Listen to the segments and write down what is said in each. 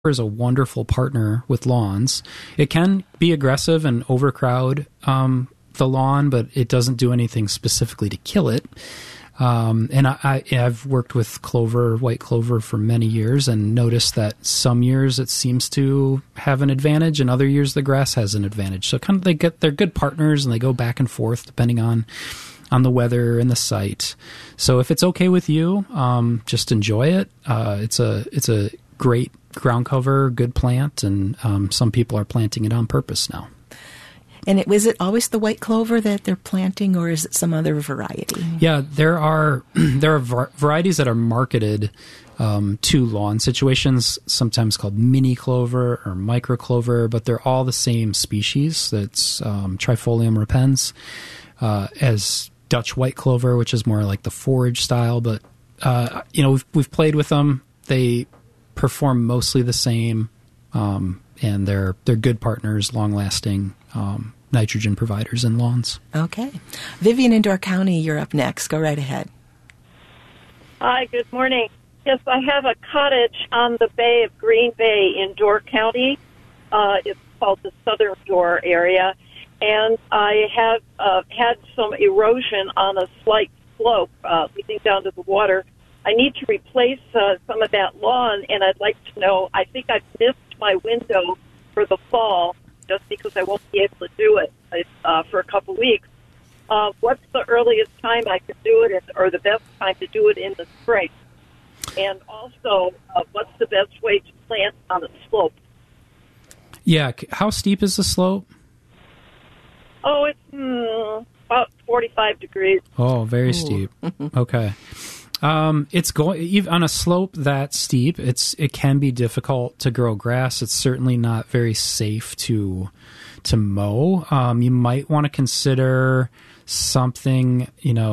is a wonderful partner with lawns. It can be aggressive and overcrowd the lawn, but it doesn't do anything specifically to kill it. And I've worked with clover, white clover, for many years and noticed that some years it seems to have an advantage and other years the grass has an advantage. So kind of they're good partners and they go back and forth depending on the weather and the site. So if it's okay with you, just enjoy it. It's a great ground cover, good plant, and some people are planting it on purpose now. And is it always the white clover that they're planting, or is it some other variety? Yeah, there are varieties that are marketed to lawn situations, sometimes called mini clover or micro clover, but they're all the same species. That's Trifolium repens, as Dutch white clover, which is more like the forage style. But we've played with them. They perform mostly the same, and they're good partners, long lasting. Nitrogen providers in lawns. Okay. Vivian in Door County, you're up next. Go right ahead. Hi, good morning. Yes, I have a cottage on the bay of Green Bay in Door County. It's called the Southern Door area. And I have had some erosion on a slight slope leading down to the water. I need to replace some of that lawn, and I'd like to know, I think I've missed my window for the fall, just because I won't be able to do it for a couple weeks. What's the earliest time I can do it, or the best time to do it in the spring? And also, what's the best way to plant on a slope? Yeah, how steep is the slope? Oh, it's about 45 degrees. Oh, very steep. Okay. It's going on a slope that steep. It can be difficult to grow grass. It's certainly not very safe to mow. You might want to consider something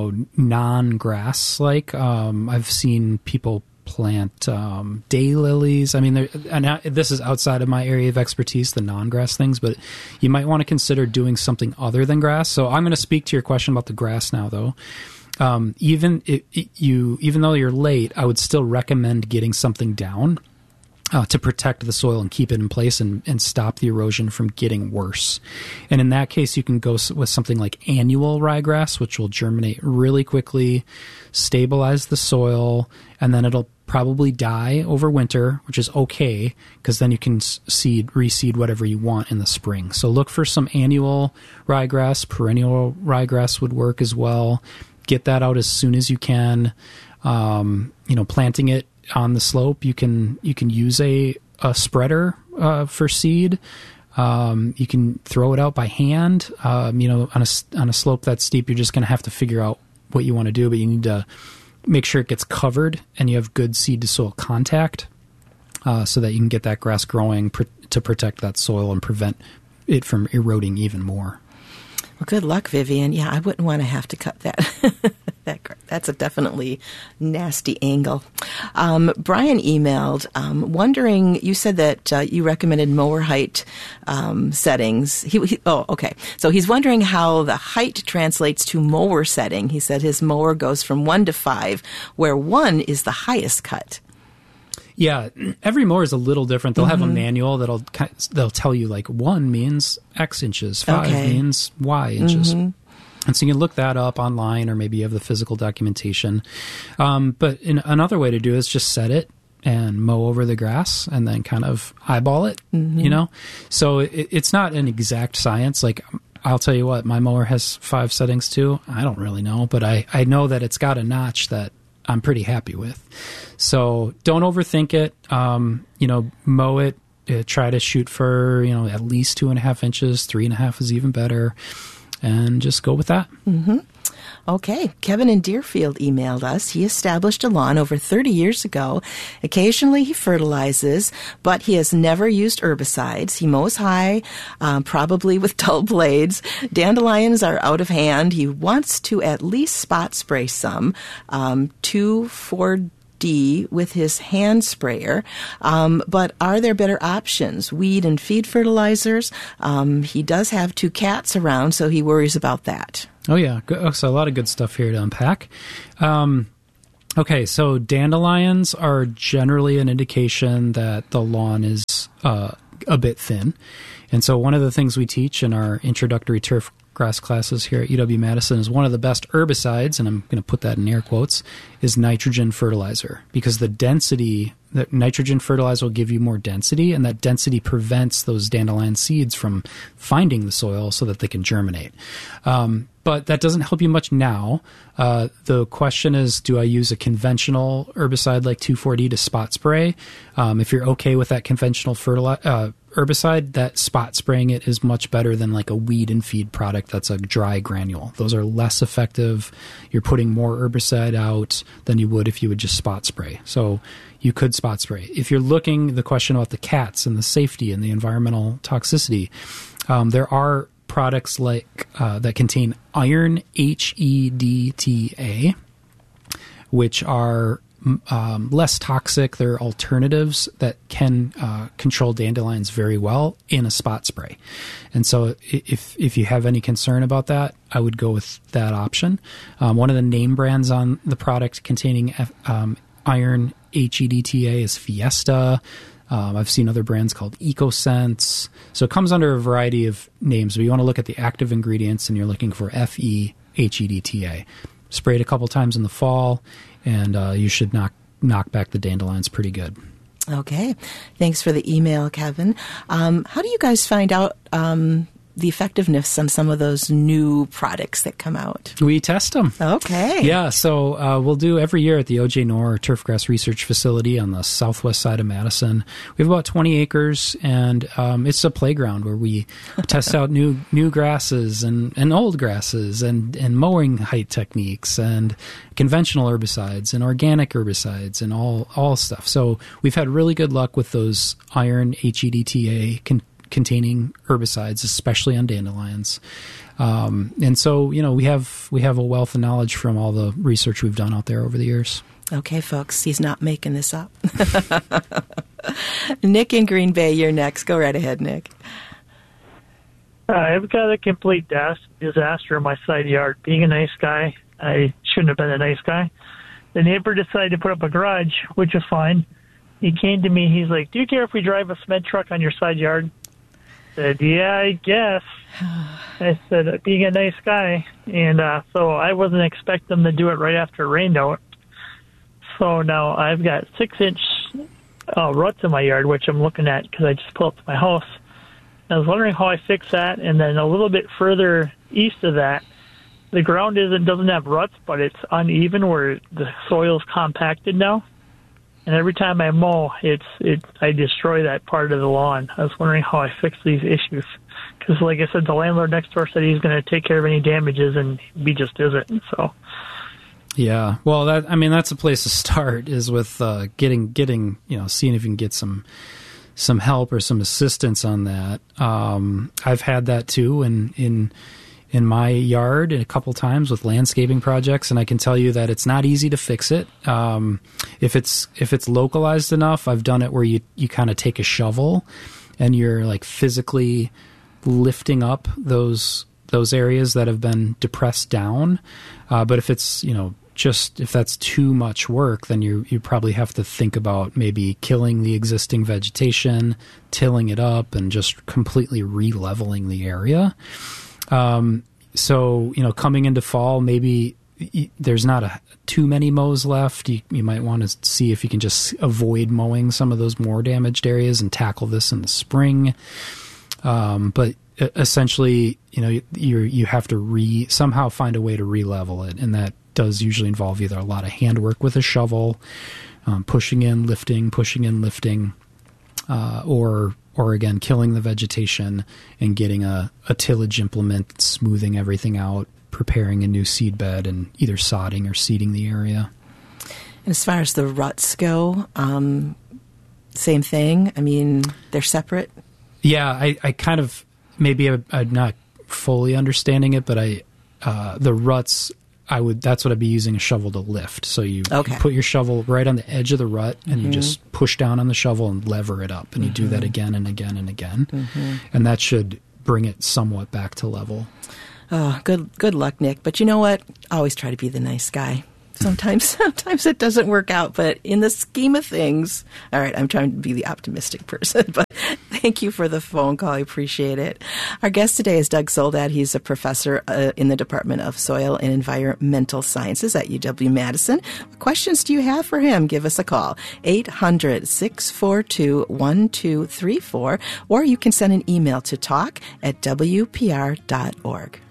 non-grass like. I've seen people plant daylilies. I mean, this is outside of my area of expertise, the non-grass things, but you might want to consider doing something other than grass. So I'm going to speak to your question about the grass now, though. Even though you're late, I would still recommend getting something down to protect the soil and keep it in place and stop the erosion from getting worse. And in that case, you can go with something like annual ryegrass, which will germinate really quickly, stabilize the soil, and then it'll probably die over winter, which is okay, because then you can reseed whatever you want in the spring. So look for some annual ryegrass. Perennial ryegrass would work as well. Get that out as soon as you can. Planting it on the slope, you can use a spreader for seed. You can throw it out by hand. On a slope that's steep, you're just going to have to figure out what you want to do, but you need to make sure it gets covered and you have good seed to soil contact, so that you can get that grass growing to protect that soil and prevent it from eroding even more. Well, good luck, Vivian. Yeah, I wouldn't want to have to cut that. That's a definitely nasty angle. Brian emailed wondering, you said that you recommended mower height settings. Okay. So he's wondering how the height translates to mower setting. He said his mower goes from 1 to 5, where 1 is the highest cut. Yeah, every mower is a little different. They'll have a manual they'll tell you like 1 means X inches, 5 means Y inches. And so you can look that up online, or maybe you have the physical documentation. But another way to do it is just set it and mow over the grass and then kind of eyeball it, So it's not an exact science. Like, I'll tell you what, my mower has 5 settings too. I don't really know, but I know that it's got a notch that I'm pretty happy with. So don't overthink it. Mow it. Try to shoot for, at least 2.5 inches. 3.5 is even better. And just go with that. Mm-hmm. Okay. Kevin in Deerfield emailed us. He established a lawn over 30 years ago. Occasionally he fertilizes, but he has never used herbicides. He mows high, probably with dull blades. Dandelions are out of hand. He wants to at least spot spray some, 2,4-D with his hand sprayer. But are there better options? Weed and feed fertilizers. He does have 2 cats around, so he worries about that. Oh, yeah. So a lot of good stuff here to unpack. Okay, so dandelions are generally an indication that the lawn is a bit thin. And so one of the things we teach in our introductory turf grass classes here at UW-Madison is one of the best herbicides, and I'm going to put that in air quotes, is nitrogen fertilizer. Because the nitrogen fertilizer will give you more density, and that density prevents those dandelion seeds from finding the soil so that they can germinate. But that doesn't help you much now. The question is, do I use a conventional herbicide like 2,4-D to spot spray? If you're okay with that conventional herbicide, that spot spraying it is much better than like a weed and feed product that's a dry granule. Those are less effective. You're putting more herbicide out than you would if you would just spot spray. So you could spot spray. If you're looking, the question about the cats and the safety and the environmental toxicity, there are products like that contain iron HEDTA, which are less toxic. They're alternatives that can control dandelions very well in a spot spray. And so if you have any concern about that, I would go with that option. One of the name brands on the product containing iron HEDTA is Fiesta. I've seen other brands called EcoSense. So it comes under a variety of names, but you want to look at the active ingredients and you're looking for FEHEDTA. Spray it a couple times in the fall, and you should knock back the dandelions pretty good. Okay. Thanks for the email, Kevin. How do you guys find out the effectiveness on some of those new products that come out? We test them. Okay. Yeah, so we'll do every year at the O.J. Knorr Turfgrass Research Facility on the southwest side of Madison. We have about 20 acres, and it's a playground where we test out new grasses and old grasses and mowing height techniques and conventional herbicides and organic herbicides and all stuff. So we've had really good luck with those iron HEDTA containing herbicides, especially on dandelions. And so, we have a wealth of knowledge from all the research we've done out there over the years. Okay, folks, he's not making this up. Nick in Green Bay, you're next. Go right ahead, Nick. I've got a complete disaster in my side yard. Being a nice guy, I shouldn't have been a nice guy. The neighbor decided to put up a garage, which is fine. He came to me, he's like, "Do you care if we drive a cement truck on your side yard?" I said, "Yeah, I guess." I said, being a nice guy. And so I wasn't expecting them to do it right after it rained out. So now I've got 6-inch ruts in my yard, which I'm looking at because I just pulled up to my house. I was wondering how I fix that. And then a little bit further east of that, the ground doesn't have ruts, but it's uneven where the soil's compacted now. And every time I mow, I destroy that part of the lawn. I was wondering how I fix these issues. Because, like I said, the landlord next door said he's going to take care of any damages, and he just isn't. So, yeah. Well, that's a place to start is with getting seeing if you can get some help or some assistance on that. I've had that too, in my yard a couple times with landscaping projects, and I can tell you that it's not easy to fix it. If it's localized enough, I've done it where you kind of take a shovel and you're like physically lifting up those areas that have been depressed down. But if it's if that's too much work, then you probably have to think about maybe killing the existing vegetation, tilling it up, and just completely re-leveling the area. So, coming into fall, maybe there's not too many mows left. You might want to see if you can just avoid mowing some of those more damaged areas and tackle this in the spring. But essentially, you have to somehow find a way to re-level it. And that does usually involve either a lot of handwork with a shovel, pushing in, lifting, or again, killing the vegetation and getting a tillage implement, smoothing everything out, preparing a new seed bed, and either sodding or seeding the area. And as far as the ruts go, same thing? I mean, they're separate? Yeah, I kind of, maybe I'm not fully understanding it, but the ruts, that's what I'd be using a shovel to lift. So you put your shovel right on the edge of the rut and you just push down on the shovel and lever it up. And you do that again and again and again. And that should bring it somewhat back to level. Oh, good luck, Nick. But you know what? Always try to be the nice guy. Sometimes it doesn't work out, but in the scheme of things, all right, I'm trying to be the optimistic person, but thank you for the phone call. I appreciate it. Our guest today is Doug Soldat. He's a professor in the Department of Soil and Environmental Sciences at UW-Madison. What questions do you have for him? Give us a call, 800-642-1234, or you can send an email to talk@wpr.org.